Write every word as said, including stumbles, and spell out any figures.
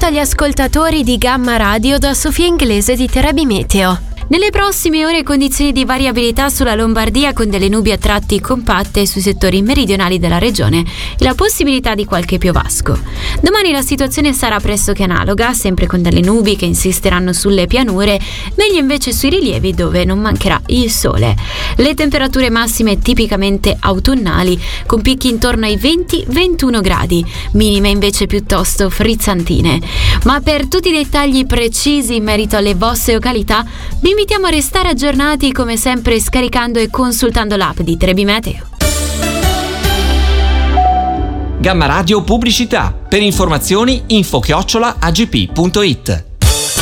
saluto agli ascoltatori di Gamma Radio da Sofia Inglese di Terabi Meteo. Nelle prossime ore condizioni di variabilità sulla Lombardia con delle nubi a tratti compatte sui settori meridionali della regione e la possibilità di qualche piovasco. Domani la situazione sarà pressoché analoga, sempre con delle nubi che insisteranno sulle pianure, meglio invece sui rilievi dove non mancherà il sole. Le temperature massime tipicamente autunnali con picchi intorno ai venti ventuno gradi, minime invece piuttosto frizzantine. Ma per tutti i dettagli precisi in merito alle vostre località vi invitiamo a restare aggiornati come sempre scaricando e consultando l'app di Terabi Meteo. Gamma Radio Pubblicità. Per informazioni info chiocciola a g p punto it.